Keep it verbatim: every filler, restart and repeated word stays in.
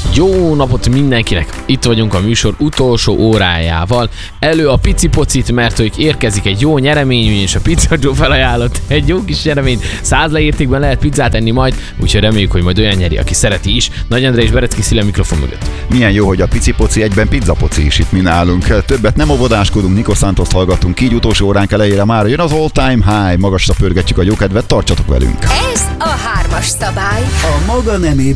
Jó napot mindenkinek! Itt vagyunk a műsor utolsó órájával. Elő a picipocit, mert hogy érkezik egy jó nyeremény, és a Pizza Joe felajánlott egy jó kis nyereményt. Száz leértékben lehet pizzát enni majd, úgyhogy reméljük, hogy majd olyan nyeri, aki szereti is. Nagy András és Berecki Szile mikrofon mögött. Milyen jó, hogy a picipoci egyben pizzapoci is itt mi nálunk. Többet nem óvodáskodunk, Nikos Santoszt hallgatunk, így utolsó óránk elejére már jön az all time high. Magasra pörgetjük a jókedvet, tartsatok velünk! Ez a hármas szabály. A maga nemében